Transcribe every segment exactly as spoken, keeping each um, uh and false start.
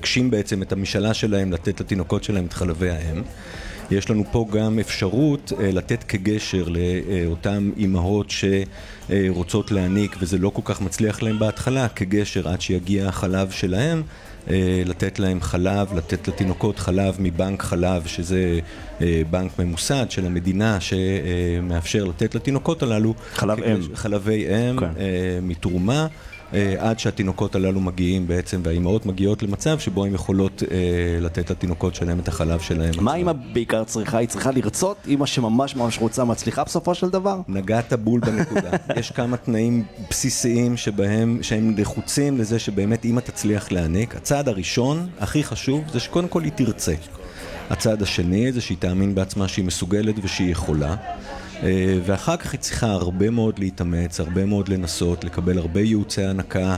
מבקשים בעצם את המשאלה שלהם לתת לתינוקות שלהם את חלבי האם. יש לנו פה גם אפשרות לתת כגשר לאותן אימהות שרוצות להעניק וזה לא כל כך מצליח להם בהתחלה, כגשר עד שיגיע החלב שלהם, לתת להם חלב, לתת לתינוקות חלב מבנק חלב, שזה בנק ממוסד של המדינה שמאפשר לתת לתינוקות הללו חלב אם. חלבי אם מתרומה. עד שהתינוקות הללו מגיעים בעצם, והאימהות מגיעות למצב שבו הן יכולות אה, לתת לתינוקות שלהם את החלב שלהם. מה אמא בעיקר צריכה? היא צריכה לרצות? אמא שממש ממש רוצה מצליחה בסופו של דבר? נגעת בול בנקודה. יש כמה תנאים בסיסיים שבהם, שהם לחוצים לזה שבאמת אמא תצליח להעניק. הצעד הראשון, הכי חשוב, זה שקודם כל היא תרצה. הצעד השני זה שהיא תאמין בעצמה שהיא מסוגלת ושהיא יכולה. ואחר כך היא צריכה הרבה מאוד להתאמץ, הרבה מאוד לנסות, לקבל הרבה ייעוצי הנקה,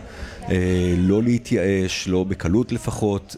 לא להתייאש, לא בקלות לפחות,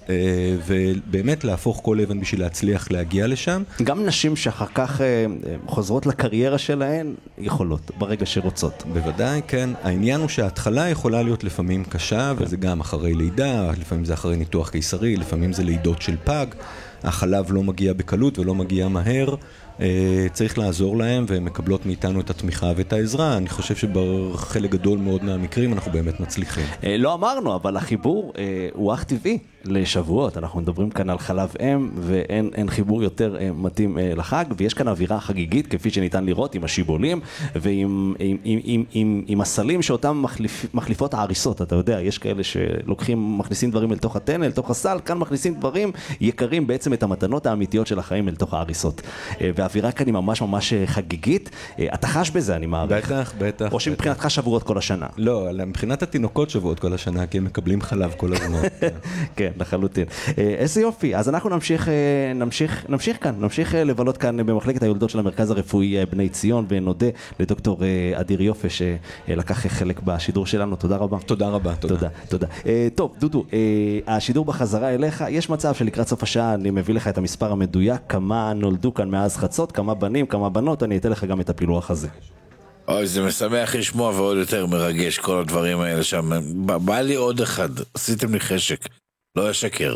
ובאמת להפוך כל אבן בשביל להצליח להגיע לשם. גם נשים שאחר כך חוזרות לקריירה שלהן יכולות, ברגע שרוצות. בוודאי, כן. העניין הוא שההתחלה יכולה להיות לפעמים קשה, וזה גם אחרי לידה, לפעמים זה אחרי ניתוח קיסרי, לפעמים זה לידות של פג. החלב לא מגיע בקלות ולא מגיע מהר, צריך לעזור להם והן מקבלות מאיתנו את התמיכה ואת העזרה. אני חושב שבחלק גדול מאוד מהמקרים אנחנו באמת מצליחים. לא אמרנו, אבל החיבור הוא אך טבעי לשבועות. אנחנו מדברים כאן על חלב אם ואין אין חיבור יותר מתאים לחג, ויש כאן אווירה חגיגית כפי שניתן לראות עם השיבולים ועם עם, עם, עם, עם, עם הסלים שאותם מחליפ, מחליפות העריסות. אתה יודע, יש כאלה שלוקחים, מכניסים דברים אל תוך התן, אל תוך הסל, כאן מכניסים דברים יקרים, בעצם את המתנות האמיתיות של החיים אל תוך העריסות. והאווירה כאן היא ממש ממש חגיגית. אתה חש בזה, אני מעריך. בטח, בטח. או שמבחינתך שבועות כל השנה. לא, מבחינת התינוקות שבועות כל השנה, כי הם מקבלים חלב כל הזמן. כן, לחלוטין. איזה יופי. אז אנחנו נמשיך, נמשיך, נמשיך כאן, נמשיך לבלות כאן במחלקת היולדות של המרכז הרפואי בני ציון, ונודה לדוקטור אדיר יופה שלקח חלק בשידור שלנו. תודה רבה. תודה רבה. תודה, תודה. תודה. טוב, דודו, השידור בחזרה אליך, יש מצב שלקראת סוף השעה אני מביא לך את המספר המדויק, כמה נולדו כאן מאז חצות, כמה בנים, כמה בנות, אני אתן לך גם את הפילוח הזה. אוי, זה משמח לשמוע ועוד יותר מרגש כל הדברים האלה שם. בא לי עוד אחד, עשיתם לי חשק, לא אשקר.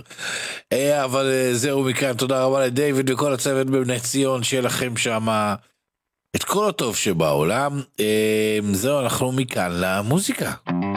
אבל זהו מכאן, תודה רבה לדיוויד וכל הצוות בבני ציון, שיהיה לכם שם את כל הטוב שבעולם. זהו, אנחנו מכאן למוזיקה.